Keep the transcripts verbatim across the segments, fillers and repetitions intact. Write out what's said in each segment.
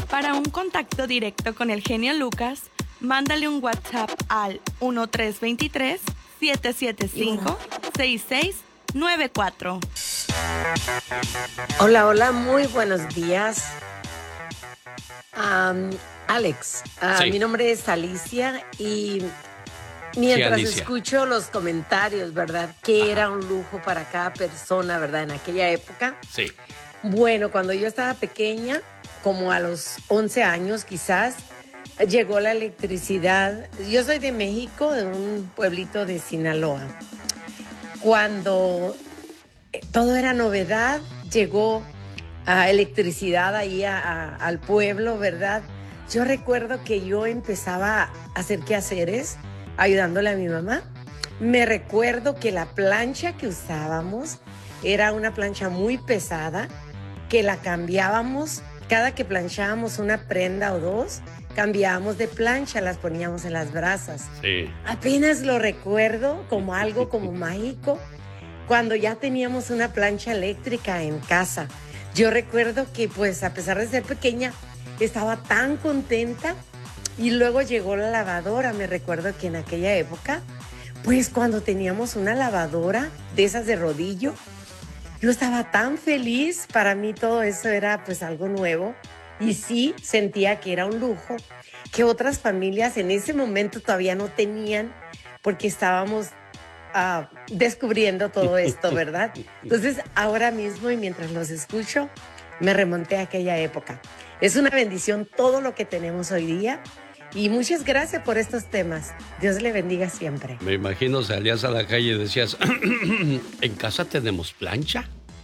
Para un contacto directo con el genio Lucas, mándale un WhatsApp al uno tres dos tres, siete siete cinco, seis seis nueve cuatro. Hola, hola, muy buenos días. Um, Alex, uh, sí. mi nombre es Alicia y mientras sí, escucho los comentarios, ¿verdad? Que Ajá. era un lujo para cada persona, ¿verdad? En aquella época. Sí. Bueno, cuando yo estaba pequeña, como a los once años quizás, llegó la electricidad. Yo soy de México, de un pueblito de Sinaloa. Cuando todo era novedad, llegó uh, electricidad ahí a, a, al pueblo, ¿verdad? Yo recuerdo que yo empezaba a hacer quehaceres ayudándole a mi mamá. Me recuerdo que la plancha que usábamos era una plancha muy pesada, que la cambiábamos. Cada que planchábamos una prenda o dos, cambiábamos de plancha, las poníamos en las brasas. Sí. Apenas lo recuerdo como algo como mágico, cuando ya teníamos una plancha eléctrica en casa. Yo recuerdo que, pues, a pesar de ser pequeña, estaba tan contenta. Y luego llegó la lavadora. Me recuerdo que en aquella época, pues, cuando teníamos una lavadora de esas de rodillo, yo estaba tan feliz. Para mí todo eso era, pues, algo nuevo. Y sí, sentía que era un lujo que otras familias en ese momento todavía no tenían, porque estábamos uh, descubriendo todo esto, ¿verdad? Entonces, ahora mismo y mientras los escucho, me remonté a aquella época. Es una bendición todo lo que tenemos hoy día. Y muchas gracias por estos temas. Dios le bendiga siempre. Me imagino salías a la calle y decías, ¿en casa tenemos plancha?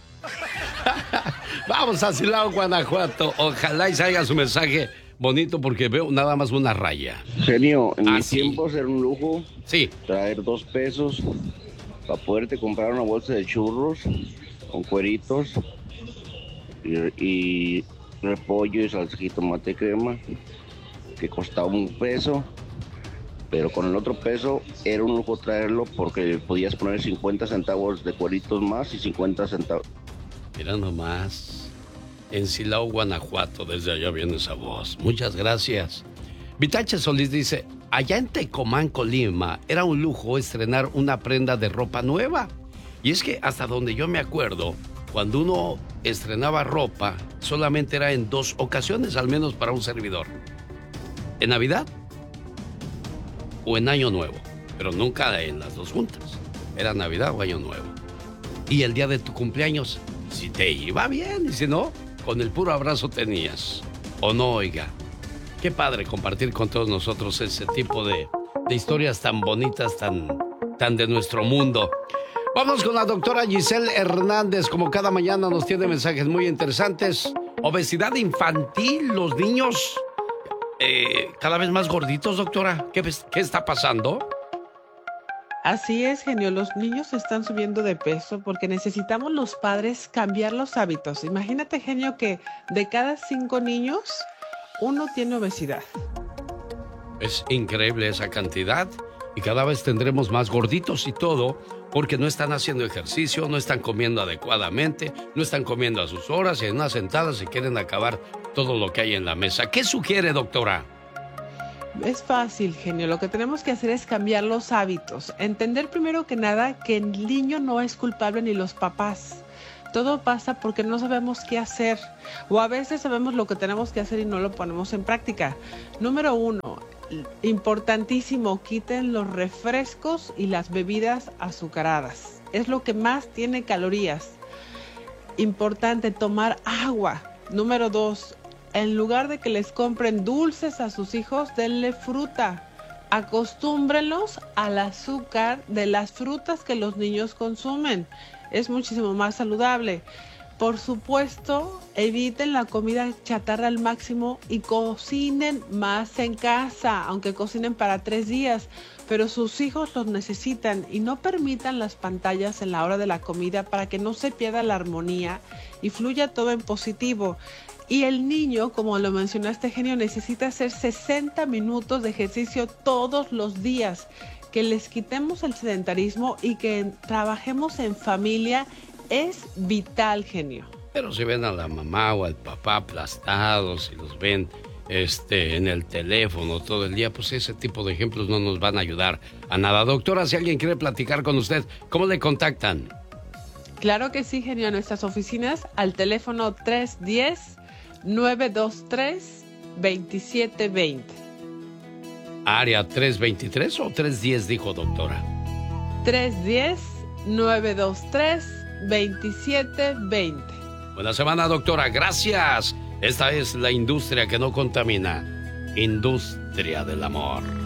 Vamos a Silao, Guanajuato. Ojalá y salga su mensaje bonito porque veo nada más una raya. Genio, en ah, mis sí. tiempos era un lujo sí. traer dos pesos para poderte comprar una bolsa de churros con cueritos y, y repollo y salsa de tomate crema, que costaba un peso, pero con el otro peso era un lujo traerlo porque podías poner cincuenta centavos de cueritos más y cincuenta centavos. Mira nomás, en Silao, Guanajuato, desde allá viene esa voz. Muchas gracias. Vitache Solís dice, allá en Tecomán, Colima, era un lujo estrenar una prenda de ropa nueva. Y es que hasta donde yo me acuerdo, cuando uno estrenaba ropa, solamente era en dos ocasiones, al menos para un servidor. En Navidad o en Año Nuevo, pero nunca en las dos juntas. Era Navidad o Año Nuevo. Y el día de tu cumpleaños, si te iba bien, y si no, con el puro abrazo tenías. ¿O no, oiga? Qué padre compartir con todos nosotros ese tipo de, de historias tan bonitas, tan, tan de nuestro mundo. Vamos con la doctora Giselle Hernández. Como cada mañana nos tiene mensajes muy interesantes. Obesidad infantil, los niños... Eh, cada vez más gorditos, doctora. ¿Qué, ¿Qué está pasando? Así es, genio. Los niños están subiendo de peso porque necesitamos los padres cambiar los hábitos. Imagínate, genio, que de cada cinco niños, uno tiene obesidad. Es increíble esa cantidad y cada vez tendremos más gorditos y todo porque no están haciendo ejercicio, no están comiendo adecuadamente, no están comiendo a sus horas y en una sentada se quieren acabar todo lo que hay en la mesa. ¿Qué sugiere, doctora? Es fácil, genio. Lo que tenemos que hacer es cambiar los hábitos. Entender primero que nada que el niño no es culpable ni los papás. Todo pasa porque no sabemos qué hacer. O a veces sabemos lo que tenemos que hacer y no lo ponemos en práctica. Número uno, importantísimo, quiten los refrescos y las bebidas azucaradas. Es lo que más tiene calorías. Importante, tomar agua. Número dos, en lugar de que les compren dulces a sus hijos, denle fruta. Acostúmbrenlos al azúcar de las frutas que los niños consumen. Es muchísimo más saludable. Por supuesto, eviten la comida chatarra al máximo y cocinen más en casa, aunque cocinen para tres días, pero sus hijos los necesitan y no permitan las pantallas en la hora de la comida para que no se pierda la armonía y fluya todo en positivo. Y el niño, como lo mencionaste, genio, necesita hacer sesenta minutos de ejercicio todos los días. Que les quitemos el sedentarismo y que trabajemos en familia es vital, genio. Pero si ven a la mamá o al papá aplastados y los ven este, en el teléfono todo el día, pues ese tipo de ejemplos no nos van a ayudar a nada. Doctora, si alguien quiere platicar con usted, ¿cómo le contactan? Claro que sí, genio, a nuestras oficinas al teléfono tres uno cero, nueve dos tres, dos siete dos cero. ¿Área tres veintitrés o tres diez, dijo doctora? tres uno cero, nueve dos tres, dos siete dos cero. Buena semana, doctora. Gracias. Esta es la industria que no contamina. Industria del amor.